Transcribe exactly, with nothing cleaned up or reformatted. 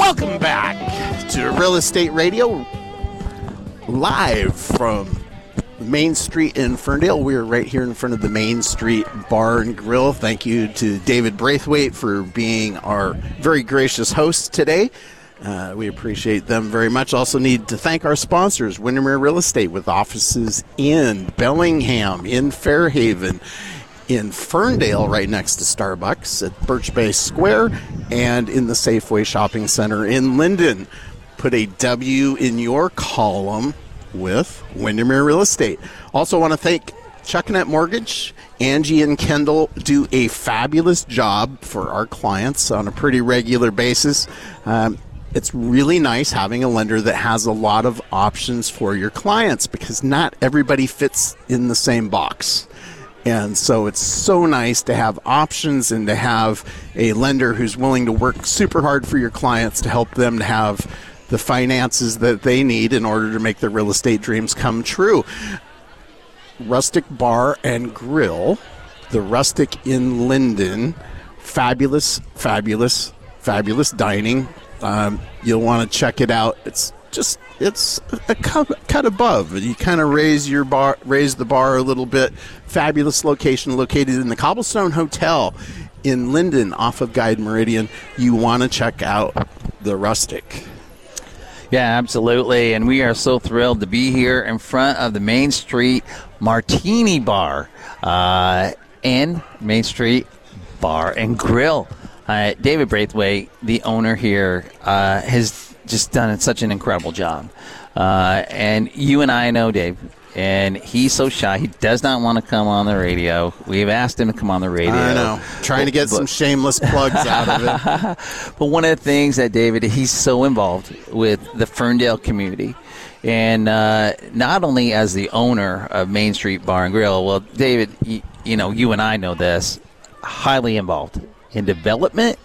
Welcome back to Real Estate Radio, live from Main Street in Ferndale. We're right here in front of the Main Street Bar and Grill. Thank you to David Braithwaite for being our very gracious host today. Uh, we appreciate them very much. Also need to thank our sponsors, Windermere Real Estate, with offices in Bellingham, in Fairhaven, in Ferndale, right next to Starbucks, at Birch Bay Square, and in the Safeway Shopping Center in Linden. Put a W in your column with Windermere Real Estate. Also want to thank Chuckanet Mortgage. Angie and Kendall do a fabulous job for our clients on a pretty regular basis. Um, it's really nice having a lender that has a lot of options for your clients, because not everybody fits in the same box. And so it's so nice to have options and to have a lender who's willing to work super hard for your clients to help them to have the finances that they need in order to make their real estate dreams come true. Rustic Bar and Grill, the Rustic in Linden, fabulous, fabulous, fabulous dining. Um, you'll want to check it out. It's just, it's a cut, cut above. You kind of raise your bar, raise the bar a little bit. Fabulous location, located in the Cobblestone Hotel in Linden off of Guide Meridian. You want to check out the Rustic. Yeah, absolutely. And we are so thrilled to be here in front of the Main Street Martini Bar uh, and Main Street Bar and Grill. Uh, David Braithwaite, the owner here, uh, has just done such an incredible job. Uh, and you and I know Dave, and he's so shy. He does not want to come on the radio. We've asked him to come on the radio. I know. Trying to get but, some shameless plugs out of it. But one of the things that David, he's so involved with the Ferndale community. And uh, not only as the owner of Main Street Bar and Grill, well, David, you, you know, you and I know this, highly involved in development